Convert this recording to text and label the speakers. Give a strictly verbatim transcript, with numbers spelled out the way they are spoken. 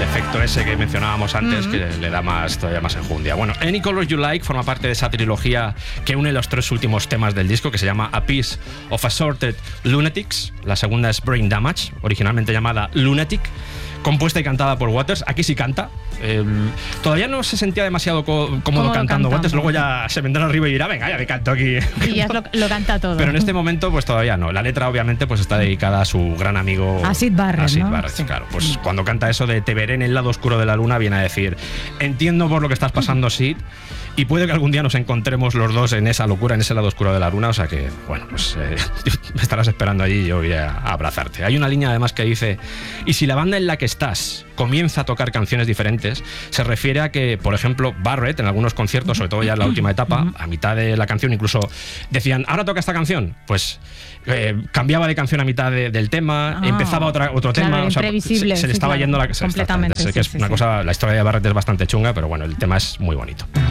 Speaker 1: efecto ese que mencionábamos antes, uh-huh. que le da más, todavía más enjundia. Bueno, Any Color You Like forma parte de esa trilogía que une los tres últimos temas del disco, que se llama A Piece of Assorted Lunatics. La segunda es Brain Damage, originalmente llamada Lunatic, compuesta y cantada por Waters. Aquí sí canta. Eh, todavía no se sentía demasiado co- cómodo cantando Waters, luego ya se vendrá arriba y dirá, venga, ya me canto aquí.
Speaker 2: Y ya lo, lo canta todo.
Speaker 1: Pero en este momento pues todavía no. La letra obviamente pues está dedicada a su gran amigo
Speaker 2: a Syd Barrett,
Speaker 1: a Syd
Speaker 2: ¿no?
Speaker 1: Barrett,
Speaker 2: Sí.
Speaker 1: claro. Pues cuando canta eso de te veré en el lado oscuro de la luna, viene a decir, entiendo por lo que estás pasando, Syd, y puede que algún día nos encontremos los dos en esa locura, en ese lado oscuro de la luna, o sea que, bueno, pues eh, me estarás esperando allí y yo voy a, a abrazarte. Hay una línea además que dice, y si la banda en la que estás comienza a tocar canciones diferentes, se refiere a que, por ejemplo, Barrett en algunos conciertos, sobre todo ya en la última etapa, a mitad de la canción incluso decían, ahora toca esta canción, pues eh, cambiaba de canción a mitad de, del tema,
Speaker 2: oh,
Speaker 1: empezaba otra, otro
Speaker 2: claro,
Speaker 1: tema, o sea, se, se le
Speaker 2: sí,
Speaker 1: estaba
Speaker 2: claro,
Speaker 1: yendo la
Speaker 2: completamente,
Speaker 1: sé
Speaker 2: sí,
Speaker 1: que es
Speaker 2: sí,
Speaker 1: una
Speaker 2: sí.
Speaker 1: cosa, la historia de Barrett es bastante chunga, pero bueno, el tema es muy bonito.